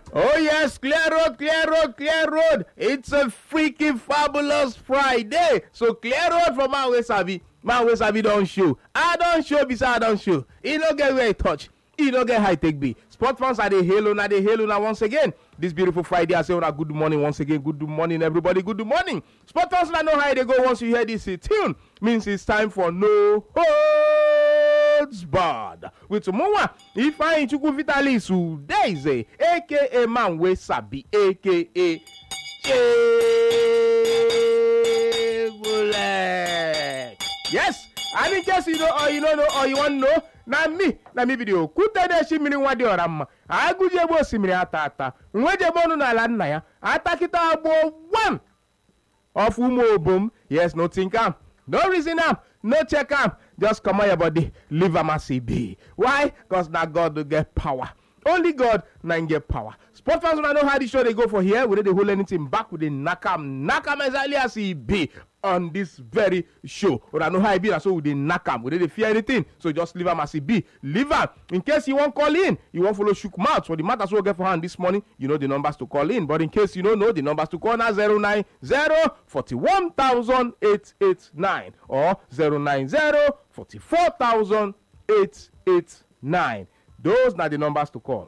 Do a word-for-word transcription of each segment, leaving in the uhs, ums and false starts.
Oh yes, clear road, clear road, clear road. It's a freaking fabulous Friday. So clear road for man wey sabi. Man wey sabi don show. I don show beside I don show. E no get where e touch. E no get high take be. Sport fans are the halo na the halo na once again. This beautiful Friday, I say una good morning once again. Good morning, everybody. Good morning. Sport fans na know how they go once you hear this uh, tune. Means it's time for no holds barred. With Mowa, if I ain't Chukwu Vitalis Udeze, aka Man We Sabi, aka Chebule. Yes, and in case you know or you don't know or you want to know, na me, na me video. Kutede shimiri wadi orama. Aguje bo simiri ata ata. Nweje bonu na la nna ya. Ata kita abo one. Of umo obum. Yes, no think am. No reason am. No check am. Just come on your body. Leave am as e be. Why? Because na God will get power. Only God na get power. Sport fans don't know how the show they go for here. We did the whole anything back with the nakam. Nakam exactly as e be on this very show. Or I know how it be, so we didn't knock him. We didn't fear anything. So just leave him as he be. Leave him. In case you won't call in, you won't follow shook mouth. So the matters we'll get for hand this morning, you know the numbers to call in. But in case you don't know, the numbers to call now zero nine zero forty-one thousand eight eight nine or zero nine zero forty-four thousand eight eight nine. Those are the numbers to call.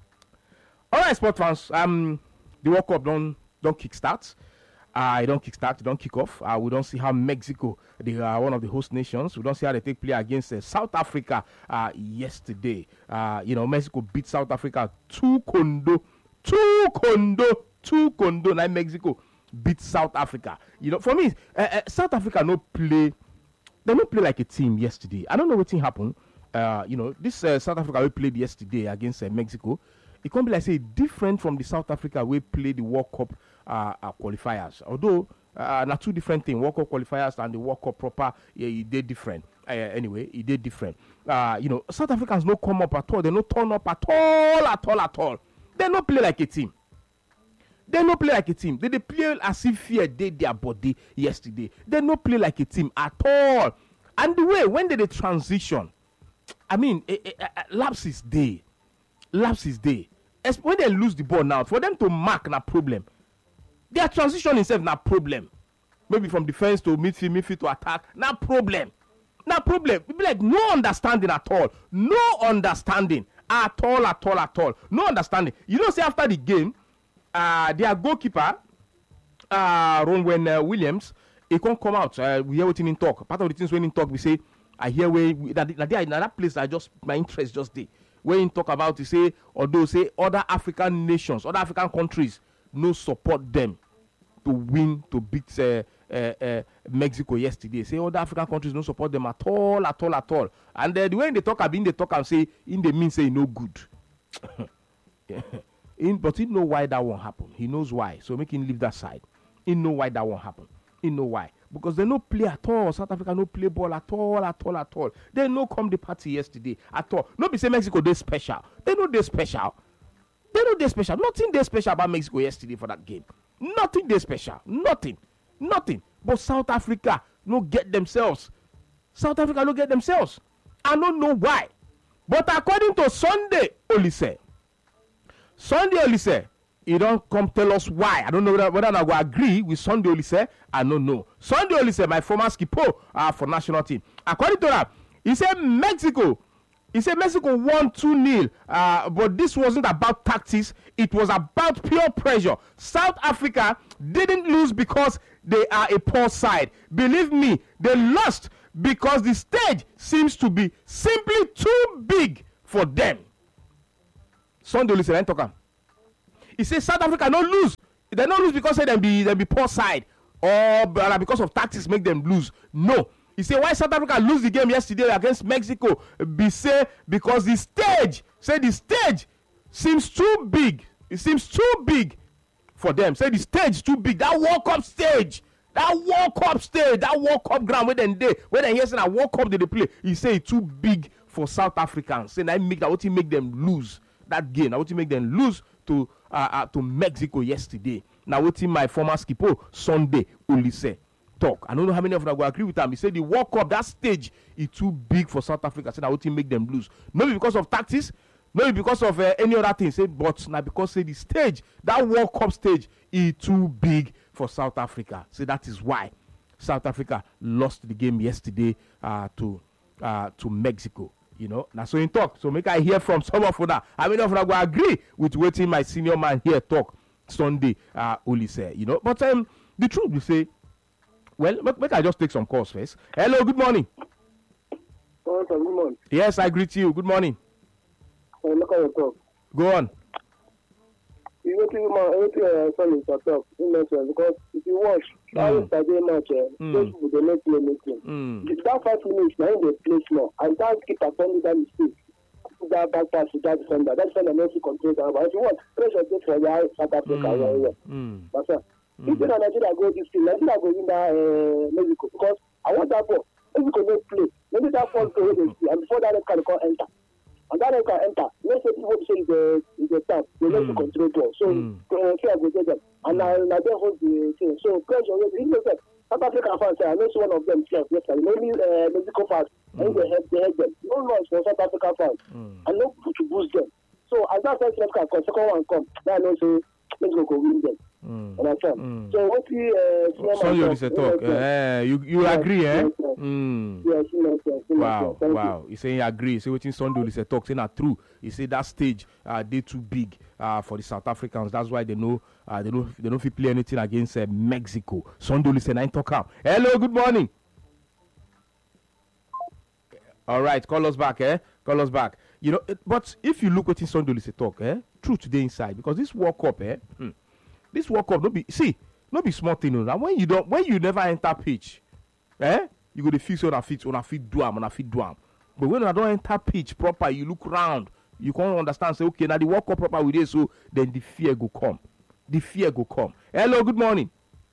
All right, sport fans. Um, the World Cup don't don't kickstart. Uh, it don't kickstart, it don't kick off. Uh, we don't see how Mexico, they are one of the host nations. We don't see how they take play against uh, South Africa uh, yesterday. Uh, you know, Mexico beat South Africa two kondo, two kondo, two kondo. Now Mexico beat South Africa. You know, for me, uh, uh, South Africa no play. They don't play like a team yesterday. I don't know what thing happened. Uh, you know, this uh, South Africa we played yesterday against uh, Mexico. It can't be like say different from the South Africa we played the World Cup uh, uh, qualifiers. Although uh, not two different things, World Cup qualifiers and the World Cup proper, yeah, it did different. Uh, anyway, it did different. Uh, you know, South Africans no come up at all. They no turn up at all, at all, at all. They no play like a team. They no play like a team. They, they play as if fear did their body yesterday. They no play like a team at all. And the way when they, they transition, I mean, a, a, a, lapses day. Lapses day. When they lose the ball now, for them to mark na problem. Their transition itself na problem. Maybe from defense to midfield, midfield to attack, na problem. Na problem. It be like no understanding at all. No understanding at all, at all, at all. No understanding. You know, say after the game, uh, their goalkeeper, uh, Ronwen uh, Williams, he can't come out. Uh, we hear what in talk. Part of the things when in talk, we say, I hear where we, that, that, that, that place I just my interest just there. When you talk about it, say, although say other African nations, other African countries, no support them to win, to beat uh, uh, uh, Mexico yesterday. Say other African countries don't support them at all, at all, at all. And uh, the way they talk about in they talk and say, in the mean say no good. in, but he know why that won't happen. He knows why. So make him leave that side. He know why that won't happen. He know why. Because they no play at all. South Africa no play ball at all, at all, at all. They no come the party yesterday at all. No be say Mexico they special. They know they special. They know they special. Nothing they special about Mexico yesterday for that game. Nothing they special. Nothing. Nothing. But South Africa no get themselves. South Africa no get themselves. I don't know why. But according to Sunday Olise, Sunday Olise, he don't come tell us why. I don't know whether, whether I will agree with Sunday Olise. I don't know. Sunday Olise, my former skipper uh, for national team. According to that, he said Mexico, he said Mexico won two nil. Uh, but this wasn't about tactics. It was about pure pressure. South Africa didn't lose because they are a poor side. Believe me, they lost because the stage seems to be simply too big for them. Sunday Olise, I talk am. He says South Africa no lose. They don't lose because say them be they be poor side or because of tactics make them lose. No. He said why South Africa lose the game yesterday against Mexico? Be say because the stage, say the stage seems too big. It seems too big for them. Say the stage too big. That World Cup stage, that World Cup stage, that World Cup ground where they day, where they hear say that World Cup they, they play. He say it's too big for South Africans. Say that make that what he make them lose that game. That what he make them lose to uh, uh, to Mexico yesterday. Now what my former skipper Sunday Olise talk. I don't know how many of them will agree with him. He said the World Cup, that stage is too big for South Africa. I said, I would make them lose. Maybe because of tactics, Not because of uh, any other thing, say, but now because say the stage, that World Cup stage, is too big for South Africa. So that is why South Africa lost the game yesterday uh, to uh, to Mexico. You know, now so in talk. So make I hear from some of that. I mean, of I agree with waiting my senior man here talk Sunday. Uh, only say, you know, but um, the truth we say. Well, make, make I just take some calls first. Hello, good morning. Oh, good morning. Yes, I greet you. Good morning. Uh, look at your talk. Go on. You know, everything uh, son is a talk. Because if you watch, Mm. that day match, uh, Mm. those people, they make play anything. Mm. That five minutes, now they play small. And that keep attending that mistake. That back pass to that defender. That defender makes you control that. But if you want, pressure take for your South Africa. Mm. Yeah, yeah. Mm. That's it. Mm. If Nigeria go this team, Nigeria go win that uh, Mexico. Because I want that ball. Mexico no play. Maybe that first goal they see. And before that, red card can enter. And that red card enter. Let's say people say the is the tap. They let you control ball. So Mm. uh, fear go take them. And now now they hold the thing. So pressure. You know, South African fans, I know one of them self yesterday. Maybe uh, Mexico fans, mm. and they help, they help them. No noise for South African fans, mm. and no to boost them. So as that first left card come, second one come, then I know say Mexico go win them. Mm. Understand? Mm. So what we uh, so you talk, talk. Uh, you you yes, agree, eh? Yes, yes. Mm. Yes, yes, yes, yes, wow, yes, wow. He saying he agree. Say what in Sunday is a talk. Saying that true. He say that stage uh they too big uh for the South Africans. That's why they know uh they know they don't fit play anything against uh, Mexico. Sunday is a nine talk out. Hello, good morning. All right, call us back, eh? Call us back. You know, it, but if you look what in Sunday is a talk, eh? True today inside because this World Cup, eh? Hmm. This World Cup, don't be see, not be small thing. No. When you don't, when you never enter pitch, eh? You go to fix on a fit, on a fit do am, on a fit do am. But when you don't enter pitch proper, you look round, you can't understand. Say, okay, now the World Cup proper with this, so then the fear go come, the fear go come. Hello, good morning.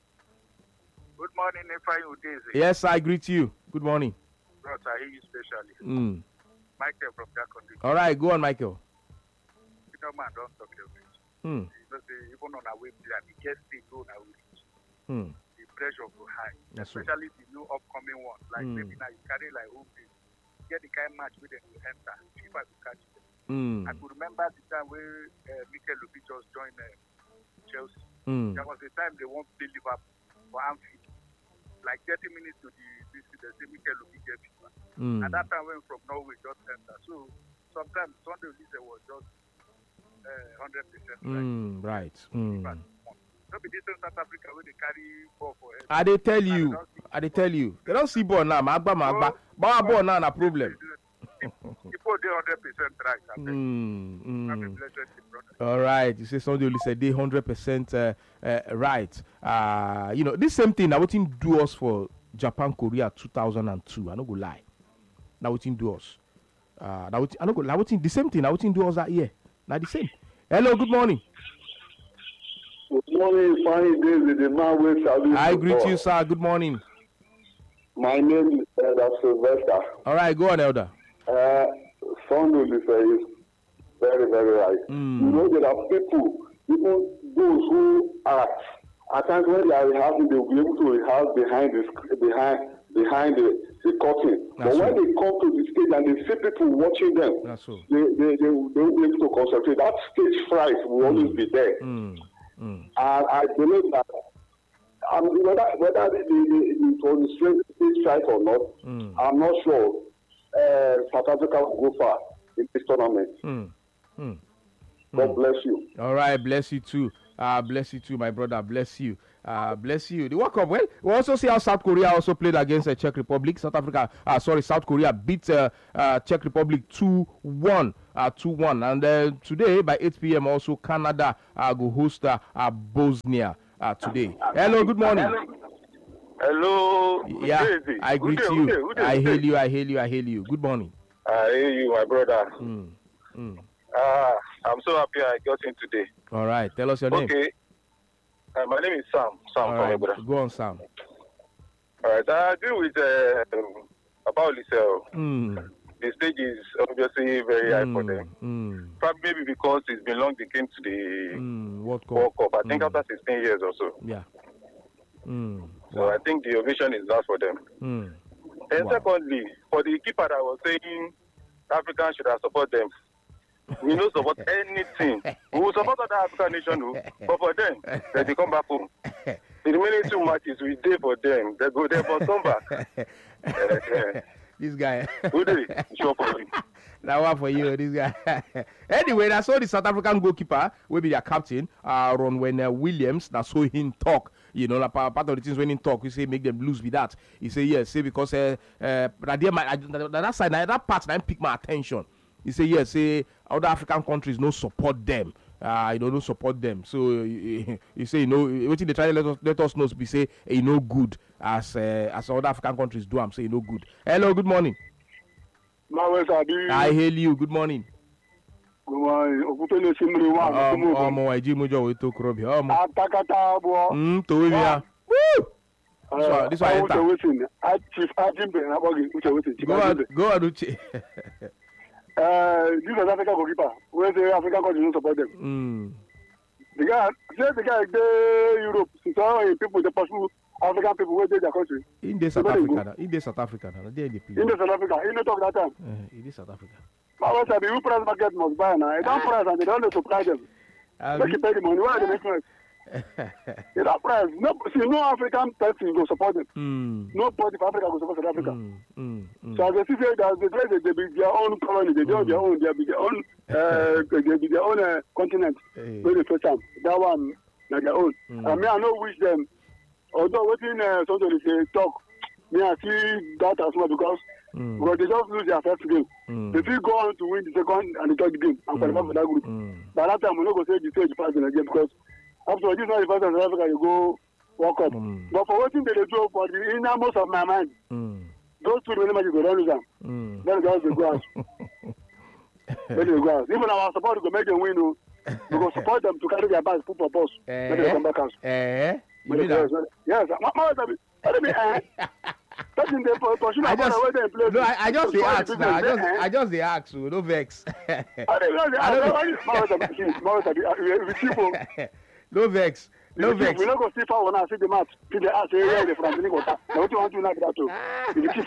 Good morning, Efraim Udeze. Yes, I greet you. Good morning. Bros, I hear you specially. Mm. Michael from that country. All right, go on, Michael. You know, man, don't talk your bit. Hmm. Even on our way there, the guest thing go on our way. Hmm. The pressure go high, That's especially right. The new upcoming ones. Like mm. maybe now you carry like home base, get the kind of match with them to enter. If I could catch them. Mm. I could remember the time where uh, Mikel Lupi just joined uh, Chelsea. Mm. There was the time they won't play Liverpool for Anfield. Like thirty minutes to the this they say Mikel Lupi get FIFA. Mm. And that time went from Norway just enter. So sometimes Sunday Olise was just hundred uh, percent mm, right. Mm. Don't be this South Africa where they carry ball for head. I they tell you, I they tell you, they don't see ball now. Magba, magba, but ball now na problem. People they hundred percent right. Mm, mm. All right, you say Sunday Olise they hundred percent right. Uh, you know this same thing. Now what thing do us for Japan, Korea two thousand and two? I don't go lie. Now what thing do us? Uh, now what I don't go. Now what thing the same thing. Now what thing do us that year? Now the same. Hello, good morning. Good morning, fine days with the man with Saudi. I greet you, sir. Good morning. My name is Elder Sylvester. All right, go on, Elder. Uh, Sunday is very, very right. Mm. You know, there are people, even those who are, at times when they are rehearsing, they will be able to rehearse behind the, behind, behind the, the curtain. That's but when so. they come to the stage and they see people watching them, That's so. they, they, they, they will be able to concentrate. That stage fright will mm. always be there. Mm. Mm. And I believe that um, whether, whether it, it, it was a stage fright or not, mm. I'm not sure uh, South Africa will go far in this tournament. Mm. Mm. God mm. bless you. All right, bless you too. Uh, bless you too, my brother. Bless you. Uh, bless you. The World Cup. Well, we also see how South Korea also played against the uh, Czech Republic. South Africa, uh, sorry, South Korea beat uh, uh, Czech Republic two one. Uh, two one. And uh, today, by eight p.m., also Canada uh, go host uh, uh, Bosnia uh, today. Hello, good morning. Hello. Yeah, I greet you. Ude, Ude, Ude. I hail you, I hail you, I hail you. Good morning. I hail you, my brother. Mm. Mm. Uh, I'm so happy I got in today. All right, tell us your okay. name. Okay. Uh, my name is Sam. Sam All from right. Ebra. Go on, Sam. All right, I agree with uh, about Lisel. Mm. The stage is obviously very mm. high for them. Mm. Probably maybe because it's been long they came to the mm. World Cup. World Cup. I think mm. after sixteen years or so. Yeah. Mm. So wow. I think the ovation is that for them. Mm. And wow. secondly, for the keeper that was saying Africans should have supported them. we don't support anything. We will support other African nations, no. But for them, they, they come back home. The remaining two matches, we day for them. They go there for come back. uh, uh, This guy. Who did it? Sure for me. That one for you, this guy. Anyway, I saw the South African goalkeeper, will be their captain, uh, Ronwen uh, Williams. That saw him talk. You know, like, part of the things when he talk, we say make them lose with that. He say yes, say because uh, uh, that, my, that, that side, that part, that pick my attention. He say yes, say other African countries no support them. Uh, you know, no support them. So you, you say you know, what they try to let us let us know. We say you know good as uh, as other African countries do. I'm saying you know good. Hello, good morning. I hail you. Good morning. Good morning. Um, um, I G Mujo we talk Robbie. Um, um, to him here. Woo! So this one enter. Go on, go on, Uche. Uh, this is African goalkeeper. Where the African countries don't support them. Mm. The guy, say the guy, the Europe, so people they pursue African people where they their country. In the South Africa, in the South Africa, they they play. In the South Africa, in the talk that time. Uh, in the South Africa. But what I mean, price market must buy now. They don't price and they don't supply them. They keep pay the money. Why are they making it? They don't price. No, see, no African person will support them. Mm. Nobody from Africa will support South Africa. Mm. Mm. Mm. So as they see that they try they be their own colony, they do mm. their own, they be their own, uh, they be their own uh, continent. Hey. When the first time, that one, like their own. Mm. I mean, I know wish them. Although within uh, something they talk, me I see that as well because mm. because they just lose their first game. Mm. They still go on to win the second and the third game and qualify mm. for that group. Mm. By that time, we're not going to say the stage pass in again because after this is not the first time South Africa you go World Cup. Mm. But for what thing they do for the innermost of my mind, mm. those two remaining matches go down with them. Mm. Then guys they go out. Then they go out. Even our support to make them win, no. We go support them to carry their bags, put for boss. Eh? Then they come back out. Eh? You Yes, that? yes. My mother tell me, tell me, eh? That's in the position I of just, where they play. no, I, I just So the why ask the now. I business, just, eh? I just the ask. So no vex. I don't know. I don't know. My mother tell me, my mother tell me, we keep on. No vex. No we vex. We not go see for when I see the match. See the ask area the France League water. Now what you want to know that too? We keep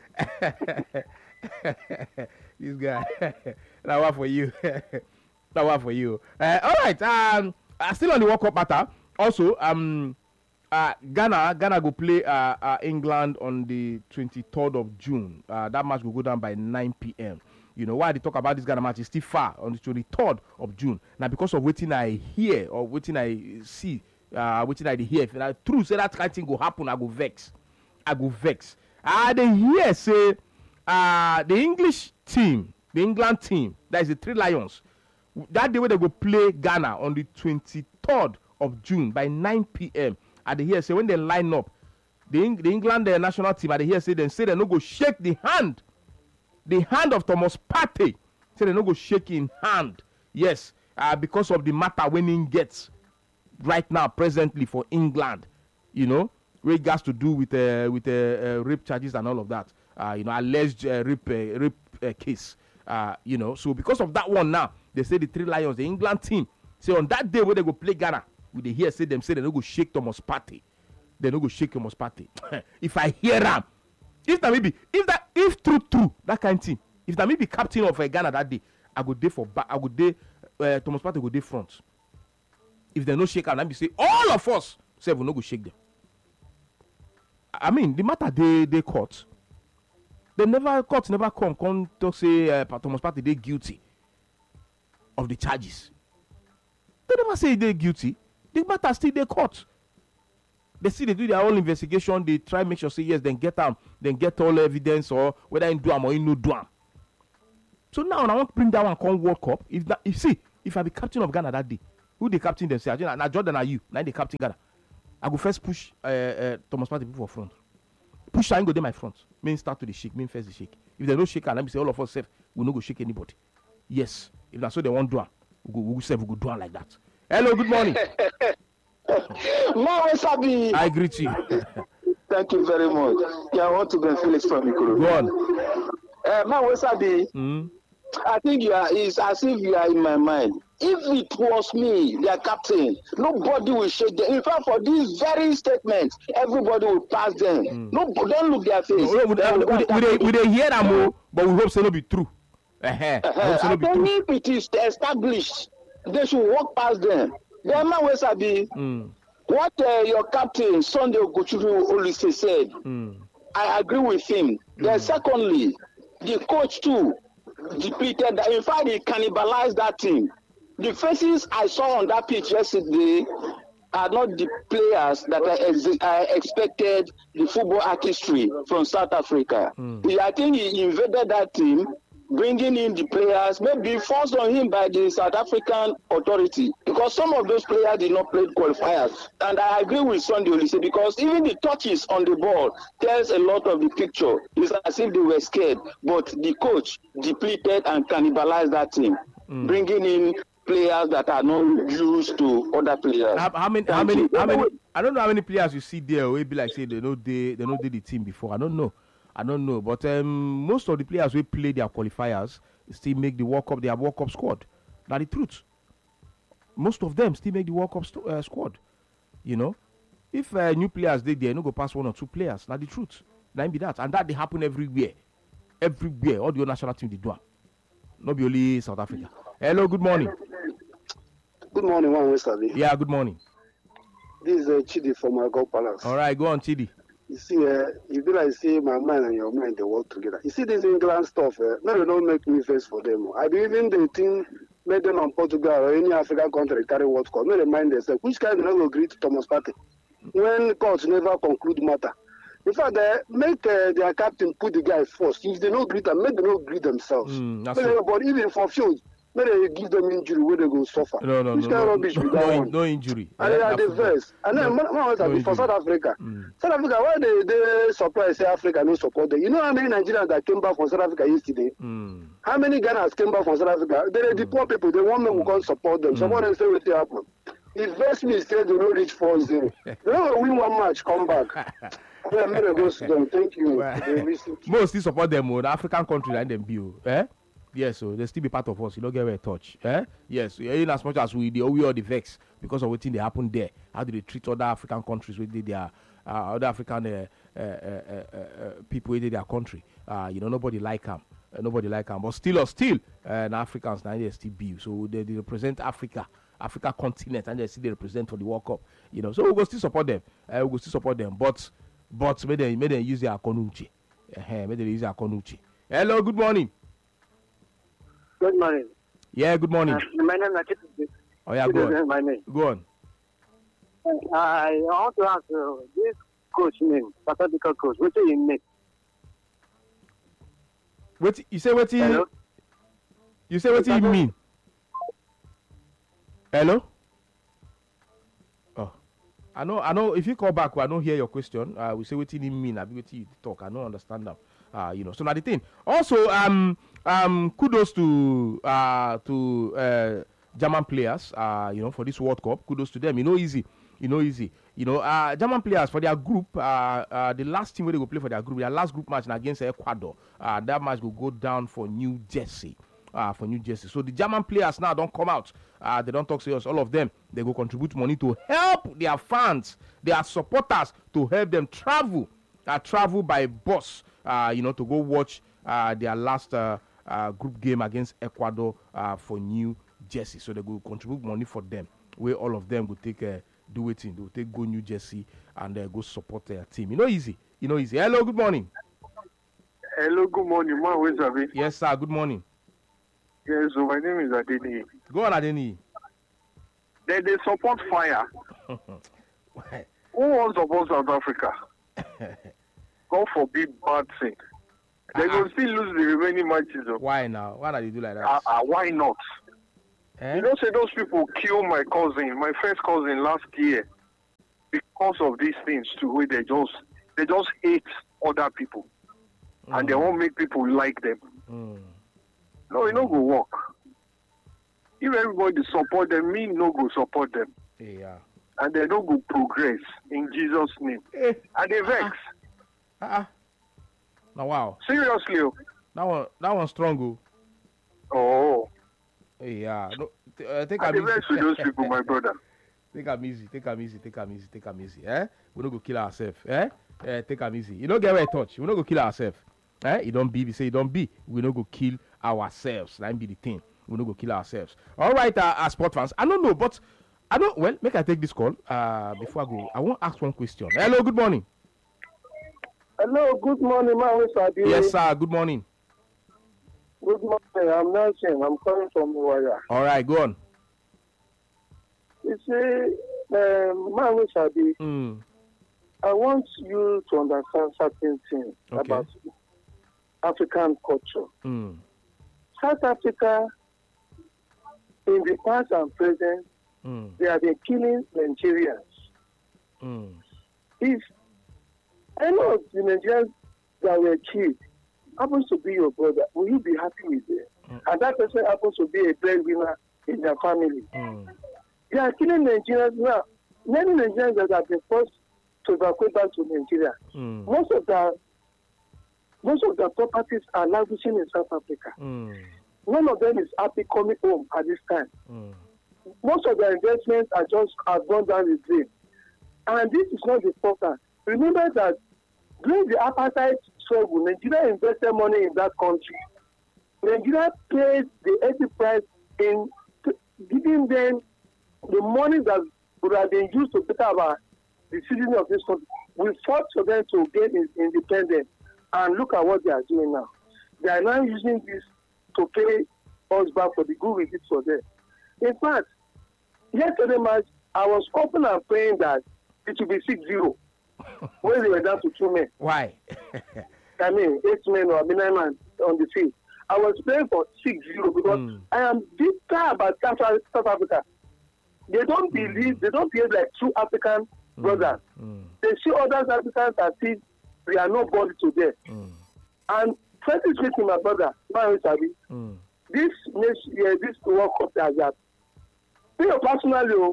on. This guy. That one for you. That one for you. Uh, all right. Um, uh, still on the World Cup matter. Also, um, uh, Ghana, Ghana go play uh, uh, England on the twenty-third of June. Uh, that match will go down by nine p.m. You know why they talk about this Ghana match is still far on the twenty-third of June. Now because of waiting I hear or waiting I see, uh, waiting I hear. If I true say that kind of thing go happen, I go vex. I go vex. I uh, they hear say uh, the English team, the England team, that is the Three Lions. That day when they go play Ghana on the twenty-third of June by nine p.m. At the here say when they line up, the, Eng- the England uh, national team at the here say they say they no go shake the hand, the hand of Thomas Partey. Say they no go shake in hand. Yes, uh, because of the matter when he gets right now presently for England, you know, where it has to do with uh, with uh, uh, rape charges and all of that. Uh, you know, alleged uh, rape uh, rape uh, case. Uh, you know, so because of that one now, they say the Three Lions, the England team, say on that day when they go play Ghana, we they hear say them say they no go shake Thomas Partey. They no go shake Thomas Partey. If I hear them, if that maybe, if that, if true true that kind of thing, if that may be captain of uh, Ghana that day, I go day for back, I go day, uh, Thomas Partey go day front. If they no shake, and I be say all of us say we no go shake them. I mean the matter they they caught. They never court never come come to say uh, Thomas Partey they guilty of the charges. They never say they guilty. The matter still they court. They see they do their own investigation. They try make sure say yes, then get them, then get all evidence or whether in do am or in no do am. So now I want to bring that one come World Cup. If that, if see if I be captain of Ghana that day, who the captain them say? Now Jordan are you? Now the captain Ghana. I go first push uh, uh, Thomas Partey for front. Push I go there my front. Mean start to the shake. Mean first the shake. If they don't shake, and let me say all of us safe, we no go shake anybody. Yes. If that's so they want do am, we go we go say we go do am like that. Hello, good morning. Sabi. I greet you. Thank you very much. Yeah, I want to Ben Felix from Ikuru. Go on. Uh, Sabi. Mm. I think you are. It's as if you are in my mind. If it was me, their captain, nobody will shake them. In fact, for this very statement, everybody will pass them. Mm. No, don't look their face. No, we, uh, we, we, we, we, we hear them, but we hope so no be true. Uh-huh. I Uh, hope so, no I be think true. if it is established, they should walk past them. The man wey sabi Mm. what uh, your captain Sunday Ogochukwu Olise said. Mm. I agree with him. Then secondly, the coach too depleted that. In fact, he cannibalized that team. The faces I saw on that pitch yesterday are not the players that I, ex- I expected the football artistry from South Africa. Mm. He, I think he invaded that team, bringing in the players, maybe forced on him by the South African authority, because some of those players did not play qualifiers. And I agree with Sunday Olise, because even the touches on the ball tells a lot of the picture. It's as if they were scared, but the coach depleted and cannibalized that team, Mm. bringing in players that are not used to other players. How, how many? How Thank many? you. How many? I don't know how many players you see there. Will be like say they know they they know did the team before. I don't know. I don't know. But um, most of the players who play their qualifiers still make the World Cup. They have World Cup squad. That's the truth. Most of them still make the World Cup st- uh, squad. You know, if uh, new players they there, no go past one or two players. That's the truth. That be that, and that they happen everywhere, everywhere. All the other national teams they do. Not be only South Africa. Hello, good morning. Good morning, one West Abi. Yeah, good morning. This is uh, Chidi from Agao Palace. All right, go on, Chidi. You see, uh, you be like say my mind and your mind they work together. You see this England stuff, uh, no, they don't make me face for them. I believe in the thing made them on Portugal or any African country carry World Cup. No, they mind themselves. Which kind of not agree to Thomas Partey when courts never conclude matter. In fact, uh, make uh, their captain put the guy first. If they don't agree, them, make them not agree themselves. Mm, that's Make it. them- but even for field, make they give them injury where they go suffer. No, no, Which no, kind of no, rubbish no, with no, that in- one? no injury. And Eh, they are na the football. verse. And then No- man, man, no for injury. South Africa, Mm. South Africa, why they they surprise say Africa no support them? You know how many Nigerians that came back from South Africa yesterday? Mm. How many Ghanaians came back from South Africa? They are the poor people. They want me to come support them. Support them say what happen. If West me say they don't reach four zero, they don't win one match, come back. Yeah, may they go to them. Thank you. Well, They listen. most still support them, oh, the African country like them be, oh, eh? Yes, so they still be part of us. You don't get where touch, eh? Yes, in as much as we the we all the vex because of what thing they happen there. How do they treat other African countries with their uh, other African uh, uh, uh, uh, uh, people within their country? Uh, you know, nobody like them. Uh, nobody like them, but still or still, uh, the Africans now they still be. So they, they represent Africa, Africa continent, and they still they represent for the World Cup. You know, so we go still support them. Uh, we go still support them, but but may they may they use their konuchi. Uh, may they use their konuchi. Hello, good morning. Good morning. Yeah, good morning. Uh, my name is Achebe. Oh yeah, go on. My name. Go on. I want to ask uh, this coach name, Pacifica coach. What do you mean? What you say? What you Hello? you say? What you mean? Hello. Oh, I know. I know. If you call back, I don't hear your question. Uh, we say what you mean. I be what you talk. I don't understand that. Uh, you know. So now the thing. Also, um, um, kudos to uh to uh German players. Uh, you know, for this World Cup. Kudos to them. You know, easy. You know, easy. You know, uh, German players for their group, uh, uh, the last team where they go play for their group, their last group match against Ecuador, uh, that match will go down for New Jersey, uh, for New Jersey. So the German players now don't come out. Uh, they don't talk serious. All of them, they go contribute money to help their fans, their supporters, to help them travel, uh, travel by bus, uh, you know, to go watch uh, their last uh, uh, group game against Ecuador uh, for New Jersey. So they go contribute money for them, where all of them will take a uh, do it in. They'll take go New Jersey and uh, go support their team. You know, easy. You know, easy. Hello, good morning. Hello, good morning. My name is Abi. Yes, sir. Good morning. Yes, so my name is Adeni. Go on, Adeni. They, they support fire. Who wants to support South Africa? God forbid bad thing. They Uh-uh. will still lose the remaining matches. Though. Why now? Why not you do like that? Uh, uh, why not? Eh? You know, say those people killed my cousin, my first cousin last year, because of these things too. Where they just they just hate other people, mm. and they won't make people like them. Mm. No, it no go work. If everybody support them, me no go support them, Yeah. and they no go progress in Jesus' name. Eh. And they vex. Uh-uh. Now, wow. Seriously. oh. That one, that one strong. Oh. Oh. Yeah. No, th- uh, take I a dey vex with those people, my brother. Take them easy, take them easy, take them easy, take them easy. Eh? We don't go kill ourselves. Eh? Eh, take them easy. You don't get where touch. We don't go kill ourselves. Eh? You don't be, we say you don't be. We don't go kill ourselves. That be the thing. We don't go kill ourselves. All right, uh, as sport fans, I don't know, but I don't. Well, make I take this call uh, before I go. I want to ask one question. Hello, good morning. Hello, good morning, man. Yes, sir. Good morning. Good morning. I'm Nelson. I'm calling from Uwaya. All right, go on. You see, um, man, mm. I want you to understand certain things okay. about African culture. Mm. South Africa, in the past and present, mm. they have been killing Nigerians. Mm. If any of the Nigerians that were killed happens to be your brother, will you be happy with it? Mm. And that person happens to be a breadwinner in their family. Mm. They are killing Nigerians now. Many Nigerians that have been forced to evacuate back to Nigeria. Mm. Most of the most of the properties are languishing in South Africa. Mm. None of them is happy coming home at this time. Mm. Most of the investments are just have gone down the drain. And this is not the first time. Remember that during the apartheid struggle, Nigeria invested money in that country. Nigeria paid the heavy price in t- giving them the money that would have been used to better our the citizen of this country. We fought for them to get in, independent, and look at what they are doing now. They are now using this to pay us back for the good we did for them. In fact, yesterday match, I was hoping and praying that it will be six zero when they were down to two men. Why? I mean, eight men or nine men on the field. I was praying for six zero because mm. I am bitter about South, South Africa. They don't mm. believe, they don't behave like true African mm. brothers. Mm. They see other Africans as if we are nobody to them. Mm. And frankly speaking, my brother, my Sabi, mm. this next year, this World Cup has that. Me personally,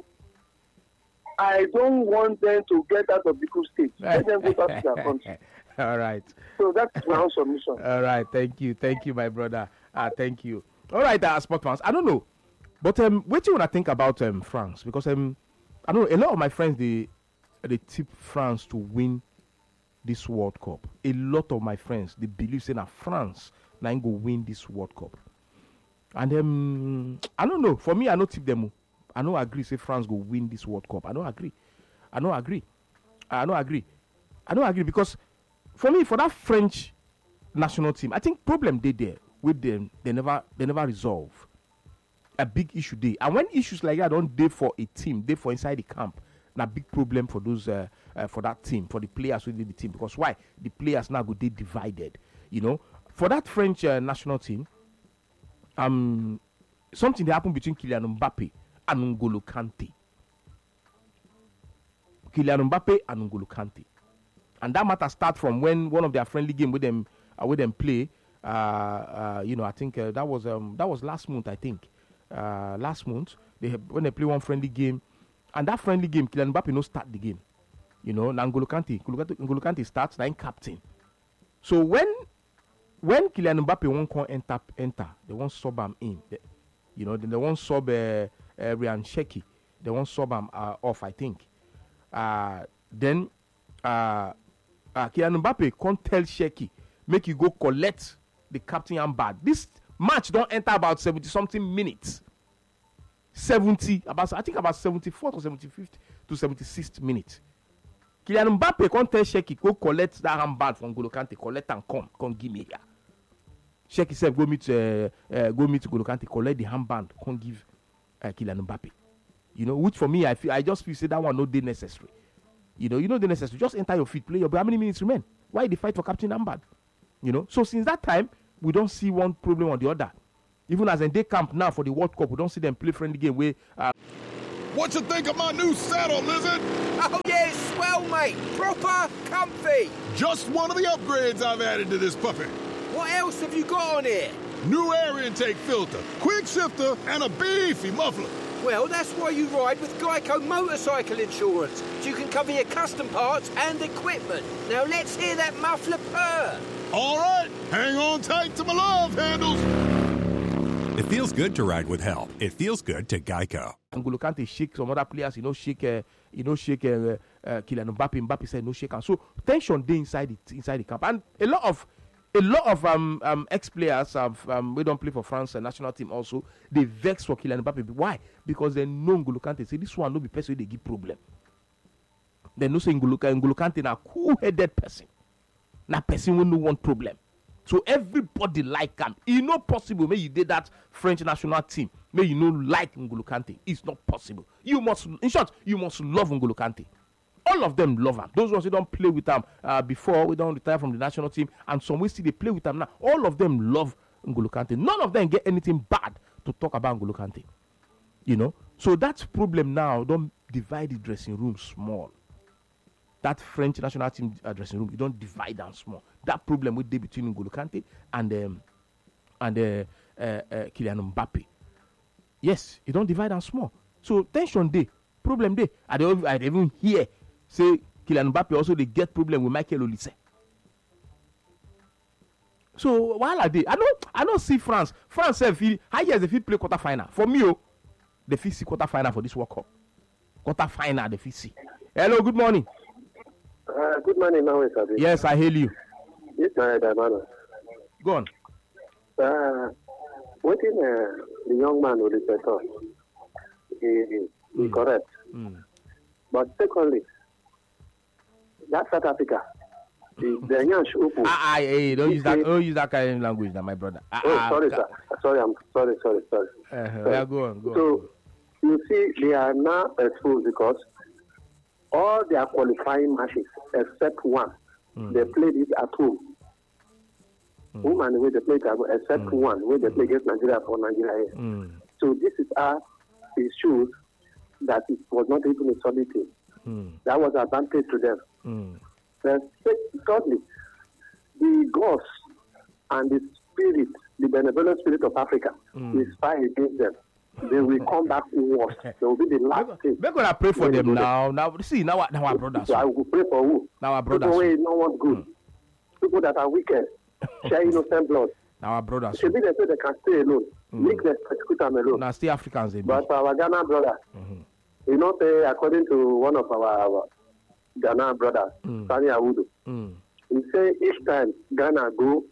I don't want them to get out of the group stage. Let them go back to their country. All right. So that's my own submission. All right. Thank you. Thank you, my brother. Uh, thank you. All right, uh, sport fans. I don't know. But um, what do you want to think about um, France? Because um, I don't know, a lot of my friends, they, they tip France to win this World Cup. A lot of my friends, they believe saying that France now go win this World Cup. And um, I don't know. For me, I don't tip them. I don't agree say France go win this World Cup. I don't agree. I don't agree. I don't agree. I don't agree because for me, for that French national team, I think problem they there with them, they never they never resolve a big issue there. And when issues like that don't dey for a team, they for inside the camp, na big problem for those uh, uh, for that team, for the players within the team. Because why? The players now go they divided. You know, for that French uh, national team, um, something that happened between Kylian Mbappe and N'Golo Kante. Kylian Mbappe and N'Golo Kante. And that matter start from when one of their friendly game with them uh, with them play. Uh, uh, you know, I think uh, that was um, that was last month. I think uh, last month they have, when they play one friendly game, and that friendly game, Kylian Mbappe no start the game. You know, N'Golo Kante, N'Golo Kante starts, then captain. So when when Kylian Mbappe won't come enter enter, they won't sub him in. They, you know, then they won't sub uh, uh, Ryan Sheki. They won't sub him uh, off. I think. Uh, then uh, uh, Kylian Mbappe can't tell Sheki make you go collect the captain armband. This match don't enter about seventy something minutes. seventy about I think about seventy-fourth or seventy-fifth to seventy-sixth minute. Kylian Mbappe can't tell Sheki go collect that armband from N'Golo Kante, collect and come, come give me here. Sheki said go meet uh, uh, go meet N'Golo Kante, collect the armband, come give uh, Kylian Mbappe. You know, which for me I feel I just feel say that one no dey necessary. You know, you know the necessary. Just enter your feet, play your. But how many minutes remain? Why they fight for captain armband? You know, so since that time we don't see one problem or the other. Even as in day camp now for the World Cup, we don't see them play friendly game where. Uh, what you think of my new saddle, Lizard? Oh yeah, it's swell, mate. Proper comfy. Just one of the upgrades I've added to this puppy. What else have you got on here? New air intake filter, quick shifter, and a beefy muffler. Well, that's why you ride with Geico Motorcycle Insurance. So you can cover your custom parts and equipment. Now let's hear that muffler purr. All right, hang on tight to my love handles. It feels good to ride with help. It feels good to Geico. N'Golo Kante shake some other players, you know, shake, uh, you know, shake uh, uh, Kylian Mbappe. Mbappe said no shake. And so tension dey inside it, inside the camp, and a lot of A lot of um, um ex-players have um we don't play for France uh, national team also. They vex for Kylian Mbappe. Why? Because they know N'Golo Kante. Say this one no be person they give problem. They know say N'Golo N'Golo Kante na cool-headed person. Na person will no want problem. So everybody like him. It's not possible. May you did that French national team. May you no like N'Golo Kante. It's not possible. You must, in short, you must love N'Golo Kante. All of them love him. Those ones who don't play with him uh, before, we don't retire from the national team, and some we see they play with him now. All of them love N'Golo Kante. None of them get anything bad to talk about N'Golo Kante. You know? So that problem now, don't divide the dressing room small. That French national team uh, dressing room, you don't divide them small. That problem with between N'Golo Kante and um, and uh, uh, uh, Kylian Mbappe. Yes, you don't divide them small. So tension day, problem day. I don't, I even hear say Kylian Mbappe also they get problem with Michael Olise. So while I did, I don't, I don't see France. France have feel high years if you play quarter final. For me, oh, the F I C quarter final for this World Cup. Quarter final, the F I C. Hello, good morning. Uh, good morning, now it's Abi. Yes, I hail you. Yes, I am. Go on. Uh, what in uh, the young man will say talk? He is mm. correct. Mm. But secondly, that South Africa, the the Nyash Upu. Ah, ah, hey, don't use that. Don't use that kind of language, now, my brother. Ah, oh, ah, sorry, ah, sir. Sorry, I'm sorry, sorry, sorry. Uh-huh. sorry. Yeah, go on, go so, on. So you see, they are now exposed because all their qualifying matches, except one, mm. they played it at home. Mm. Woman, where they played it at home, except mm. one, where they mm. played against Nigeria for Nigeria. Mm. So this is how it shows that it was not even a solid team. Mm. That was an advantage to them. Mm. Then, thirdly, the gods and the spirit, the benevolent spirit of Africa, mm. is fight against them. They will come back worse. They will be the last thing. We're gonna pray for them now. Now, see, now, now our brothers. So I will pray for who? Now our brothers. People who no one good. Mm. People that are wicked, share innocent blood. Now our brothers. Should be they say they can stay alone. Mm. Make them persecute them alone. Now stay Africans. They but for our Ghana brother, mm-hmm. you know, say according to one of our, our Ghana brothers, mm. Sani Awudu, mm. he say each time Ghana go.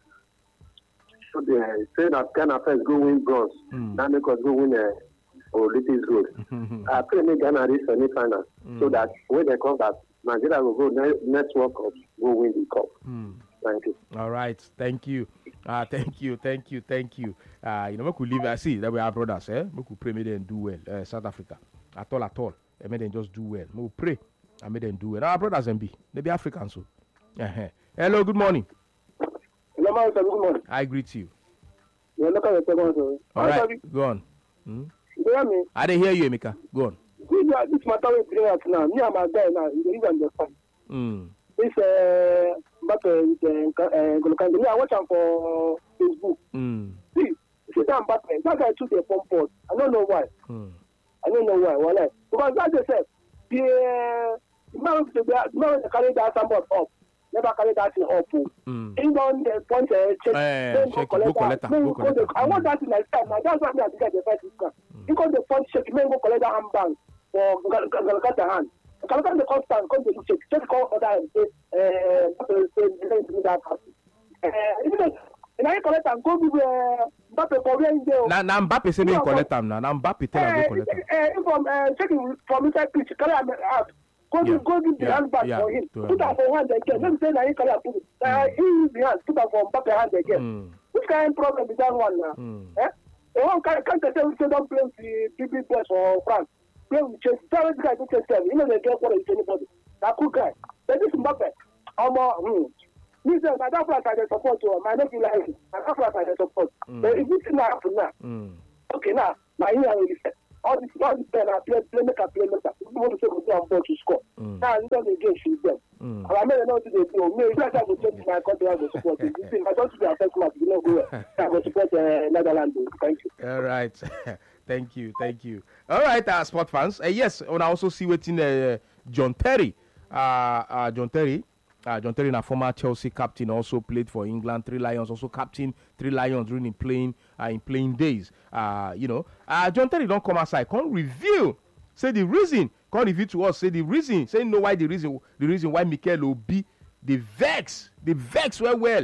So they say that Ghana first go win bronze. Mm. Now make us go win a Olympics gold. I pray me Ghana this semi-final mm. so that when they come back, Nigeria will go ne- next World Cup, go win the cup. Mm. Thank you. All right, thank you. Uh, thank you, thank you, thank you. Uh, you know, we could leave. I see that we are brothers. Eh? We could pray, make them do well. Uh, South Africa, at all, at all. I made them just do well. We will pray. I made them do well. Our brothers and be. They be Africans. So. Uh-huh. Hello, good morning. Good morning. I greet you. Yeah, look at the all right, go on. Hmm? You hear me? I didn't hear you, Emeka. Go on. This matter we bring out now. Me and my guy now, you don't understand. Mm. This uh, but uh, N'Golo Kante. Me, I watch him for Facebook. Mm. See, see that Mbappe. That guy took the phone port. I don't know why. Mm. I don't know why. Why? Because like I said, the man the man carry that somebody up. Never carry that thing up. Mm. He don't uh, point uh, check. Uh, check go collect that. Go collect that. I want that in my time. Now that's why I think I defend this guy. He got the point check. He go collect that handbag for N'Golo Kante hand. N'Golo Kante come stand, come to check. Check call other and say, uh, say, say, that happen. Uh, even and I collect and go give Mbappe for where he go. Now, now Mbappe say me collect them now. Now Mbappe tell him go collect them. Uh, from uh, checking from inside pitch, carry him out. Go yeah. give, go give the yeah. hand back yeah. for him. To put that for hand again. Let me say that he carry put it. Uh, he use the hand, put that for Mbappe hand again. Mm. Which kind of problem is that one now? Mm. Eh? The one can't say we don't play with the big big players for France. Play with Chelsea. Tell this guy to Chelsea. You know they get what is anybody. That cool guy. But this Mbappe, I'm hmm. Me say my that France I support you. My not feel like it. My that France I support. Mm. But if this thing happen now, mm. okay now, my ear will say. All this, all this pen, I play, play, make a play, make a. You want to say we go and to score. Mm. Now, you don't engage with them. Mm. And I may not do the deal. Maybe if I go to my country, I go support it. You think I don't see a first class, you know, go. I go support uh, Netherlands. Thank you. All right. Thank you. Thank you. All right, uh, sport fans. Uh, yes, and I also see waiting uh, John Terry. Uh, uh, John Terry. Uh, John Terry, a former Chelsea captain, also played for England. Three Lions, also captain Three Lions during playing uh, in playing days. Uh, you know, uh, John Terry don't come outside, can't reveal. Say the reason, can't reveal to us. Say the reason, say know why the reason, the reason why Mikel Obi, the vex, the vex well well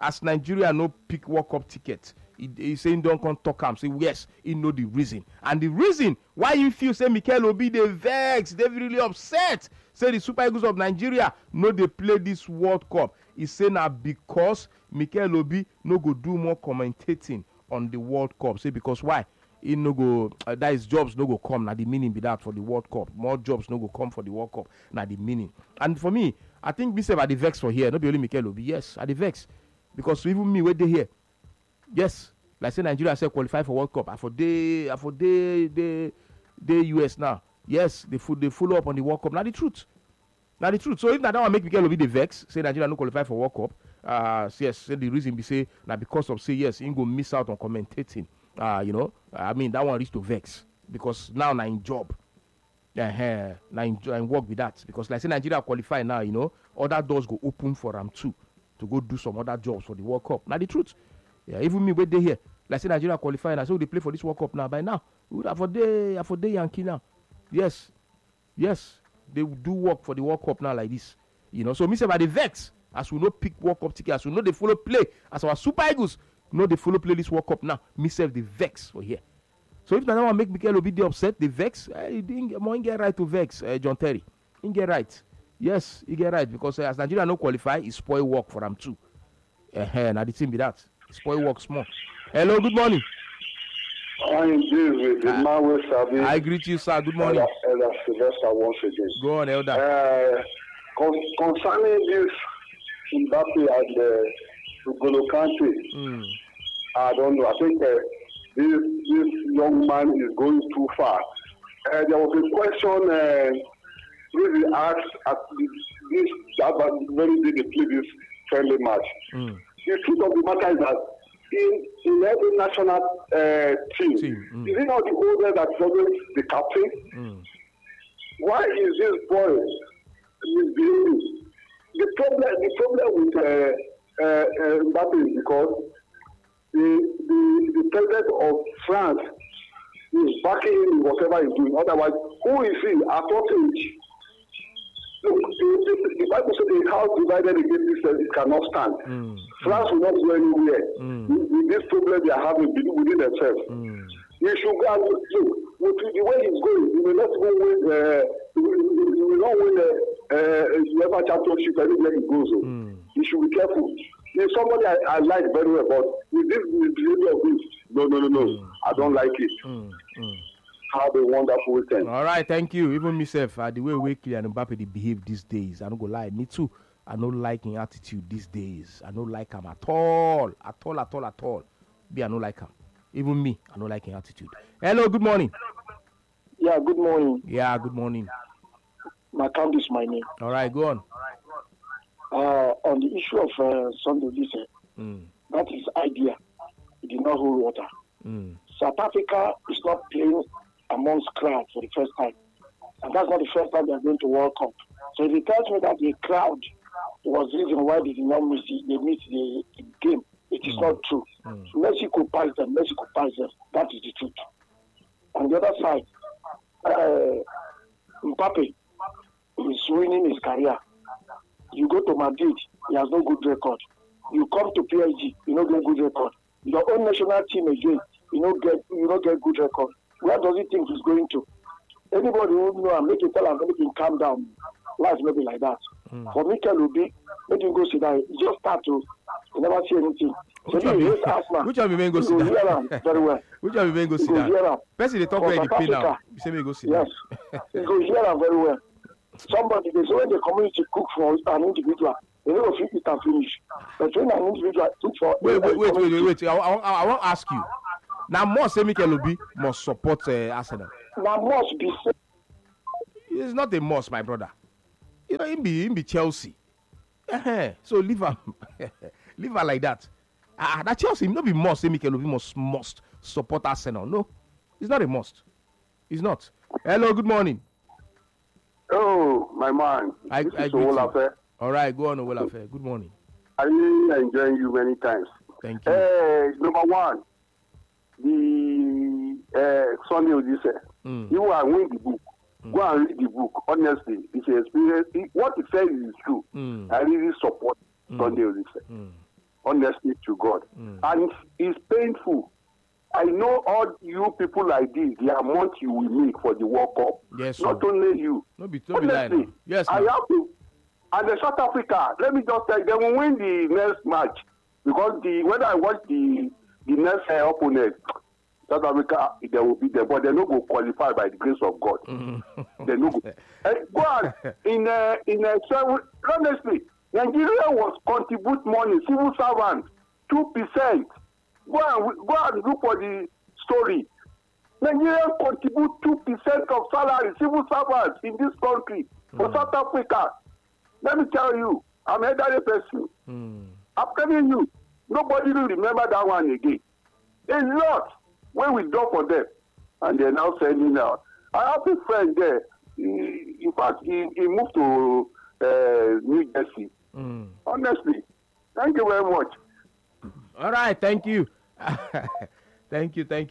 as Nigeria no pick World Cup ticket, he, he saying don't come talk am. Say yes, he know the reason. And the reason why you feel say Mikel Obi dey vex, they really upset. Say the Super Eagles of Nigeria no dey play this World Cup. He say na because Mikel Obi no go do more commentating on the World Cup. Say because why? He no go uh, that is jobs no go come. Now the meaning be that for the World Cup. More jobs no go come for the World Cup. Now the meaning. And for me, I think me say at the vex for here. Not be only Mikel Obi. Yes, at the vex. Because even me where they here. Yes. Like say Nigeria say qualify for World Cup. I for day I for day day day U S now. Yes, they full they follow up on the World Cup. Now the truth. Now the truth. So if that one make Mikel Obi the vex, say Nigeria no qualify for World Cup. Uh yes, say the reason be say now because of say yes, he go miss out on commentating. Uh, you know, I mean that one reach to vex because now na in job. Uh, now in, in work with that. Because like say Nigeria qualify now, you know, other doors go open for them too to go do some other jobs for the World Cup. Now the truth. Yeah, even me wait they here. Like say Nigeria qualify now, so they play for this World Cup now. By now, we would have for day for day Yankee now. Yes. Yes. They do work for the World Cup now like this. You know, so me say by the vex, as we know pick World Cup ticket, as we know they follow play, as our Super Eagles know they follow play this World Cup now. Me say the vex for here. So if now make Mikel Obi dey upset, the vex, uh, he didn't more get right to vex, uh, John Terry. He get right. Yes, he get right because uh, as Nigeria no qualify, he spoil work for them too. Uh, now the team be that. He spoil work small. Hello, good morning. I am deal with the man with Sabi. I greet you, sir. Good morning. Elder, Elder Sylvester once again. Go on, Elder. Uh, con- concerning this Mbappe and uh, N'Golo Kante, mm. I don't know. I think uh, this this young man is going too far. Uh, there was a question uh, really asked at this that very day they play this friendly match. Mm. The truth of the matter is that in, in every national uh, team, team. Mm. is it not the older that is always the captain? Mm. Why is this boy misbehaving? The problem, the problem with uh, uh, uh, Mbappe is because the, the the president of France is backing him in whatever he's doing. Otherwise, who is he at what age? Look, the, the, the Bible says the house divided against itself, it cannot stand. Mm. France will not go anywhere. Mm. With, with this problem they are having within themselves. Mm. He should go and look, with the way he's going, he will not go win, uh, he will not win the uh, UEFA championship anywhere he goes. Mm. He should be careful. He's somebody I, I like very well, but with this behavior of this, no, no, no, no, mm. I don't like it. Mm. Mm. Have a wonderful weekend. All right, thank you. Even myself, uh, the way we Kylian Mbappe they behave these days, I don't go lie. Me too. I don't like his attitude these days. I don't like him at all, at all, at all, at all. Be I don't like him. Even me, I don't like his attitude. Hello, good morning. Yeah, good morning. Yeah, good morning. Makambi is my name. All right, go on. Uh, on the issue of uh, Sunday Lise, mm. that is idea. It did not hold water. Mm. South Africa is not playing amongst crowd for the first time. And that's not the first time they're going to World Cup. So if he tells me that the crowd was the reason why they did not miss the, they missed the, the game, it is mm. not true. Mm. Mexico passed them, Mexico passed them. That is the truth. On the other side, uh, Mbappe is ruining his career. You go to Madrid, he has no good record. You come to P S G, you don't get good record. Your own national team again, you don't get you don't get good record. Where does he think he's going to? Anybody who know and make him tell him make him calm down. Life may be like that. Mm. For Mikel Obi, make him go sit down. He just start to he never see anything. Which one you Which one you may go sit down? Very well. Which one you may go sit down? Person they talk where they pay now. You say me go sit down. Yes. He go hear them very well. Somebody they say when the community cook for an individual, they don't fit it and finish. But when an individual cook for wait, wait, wait, wait, wait, wait. I, I, I, I want to ask you. Now, must say Mikel Obi must support uh, Arsenal. Now, must be. It's not a must, my brother. You know, him be him be Chelsea. Uh-huh. So leave her, leave her like that. Ah, uh, that Chelsea not be must say Mikel Obi must must support Arsenal. No, it's not a must. It's not. Hello, good morning. Oh, my man. I, this I is Owolafe. All right, go on, Owolafe. Good morning. I really enjoy you many times. Thank you. Uh, number one, the uh, Sunday Odyssey. Mm. You are win the book. Mm. Go and read the book. Honestly, it's an experience. It, what he says is true. Mm. I really support mm. Sunday Odyssey. Mm. honestly to God. Mm. And it's painful. I know all you people like this, the amount you will make for the World Cup. Yes, Not sir. only you. No be, no be lie Honestly, now. Yes, I ma'am. have to. And the South Africa, let me just tell you, they will win the next match. Because the when I watch the the next uh, opponent, South Africa, they will be there, but they no go qualify by the grace of God. They no go. Uh, go on in uh, in uh, seven. Honestly, Nigeria was contribute money, civil servants, two percent. Go and go and look for the story. Nigeria contribute two percent of salary, civil servants in this country for Mm. South Africa. Let me tell you, I'm an elderly person. Mm. I'm telling you, nobody will remember that one again. A lot when we do for them, and they're now sending out. I have a friend there. He, in fact, he, he moved to uh, New Jersey. Mm. Honestly, thank you very much. All right, thank you. Thank you, thank you.